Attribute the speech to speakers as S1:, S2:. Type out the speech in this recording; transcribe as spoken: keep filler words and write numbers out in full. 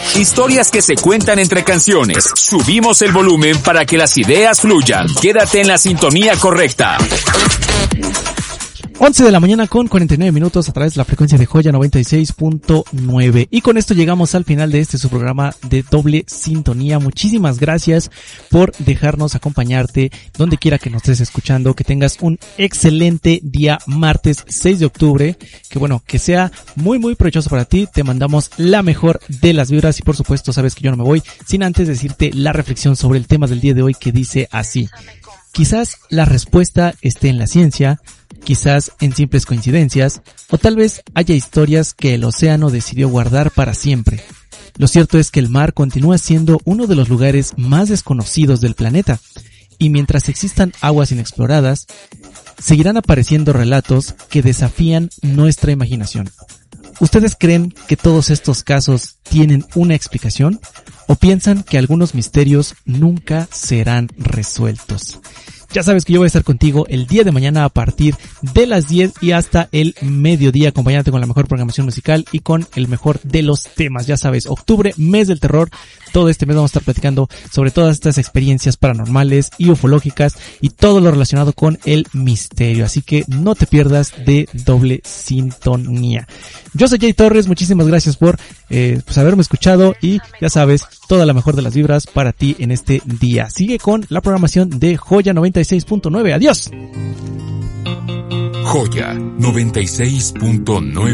S1: Historias que se cuentan entre canciones. Subimos el volumen para que las ideas fluyan. Quédate en la sintonía correcta.
S2: once de la mañana con cuarenta y nueve minutos a través de la frecuencia de Joya noventa y seis punto nueve. Y con esto llegamos al final de este su programa de Doble Sintonía. Muchísimas gracias por dejarnos acompañarte donde quiera que nos estés escuchando. Que tengas un excelente día martes seis de octubre. Que bueno, que sea muy muy provechoso para ti. Te mandamos la mejor de las vibras y por supuesto sabes que yo no me voy sin antes decirte la reflexión sobre el tema del día de hoy, que dice así: quizás la respuesta esté en la ciencia, quizás en simples coincidencias, o tal vez haya historias que el océano decidió guardar para siempre. Lo cierto es que el mar continúa siendo uno de los lugares más desconocidos del planeta, y mientras existan aguas inexploradas, seguirán apareciendo relatos que desafían nuestra imaginación. ¿Ustedes creen que todos estos casos tienen una explicación? ¿O piensan que algunos misterios nunca serán resueltos? Ya sabes que yo voy a estar contigo el día de mañana a partir de las diez y hasta el mediodía, acompañándote con la mejor programación musical y con el mejor de los temas. Ya sabes, octubre, mes del terror. Todo este mes vamos a estar platicando sobre todas estas experiencias paranormales y ufológicas y todo lo relacionado con el misterio. Así que no te pierdas de Doble Sintonía. Yo soy Jay Torres, muchísimas gracias por eh, pues haberme escuchado y ya sabes, toda la mejor de las vibras para ti en este día. Sigue con la programación de Joya noventa y seis punto nueve. Adiós.
S1: Joya noventa y seis punto nueve.